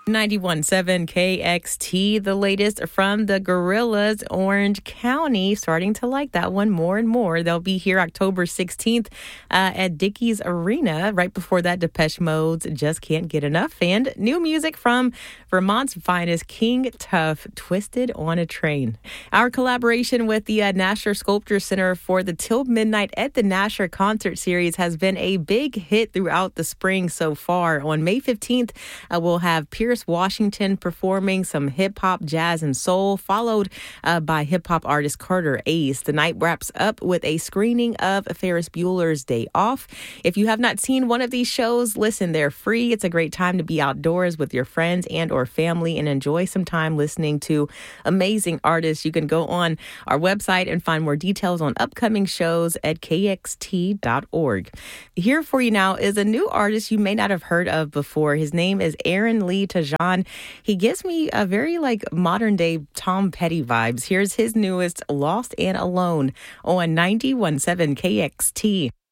91.7 KXT, the latest from the Gorillas, Orange County. Starting to like that one more and more. They'll be here October 16th at Dickies Arena. Right before that, Depeche Mode's Just Can't Get Enough. And new music from Vermont's finest, King Tuff, Twisted on a Train. Our collaboration with the Nasher Sculpture Center for the Till Midnight at the Nasher concert series has been a big hit throughout the spring so far. On May 15th, we'll have Pierce Washington performing some hip-hop, jazz, and soul, followed by hip-hop artist Carter Ace. The night wraps up with a screening of Ferris Bueller's Day Off. If you have not seen one of these shows, listen, they're free. It's a great time to be outdoors with your friends and or family and enjoy some time listening to amazing artists. You can go on our website and find more details on upcoming shows at kxt.org. Here for you now is a new artist you may not have heard of before. His name is Aaron Lee Tajan. He gives me a very modern day Tom Petty vibes. Here's his newest, Lost and Alone, on 91.7 KXT.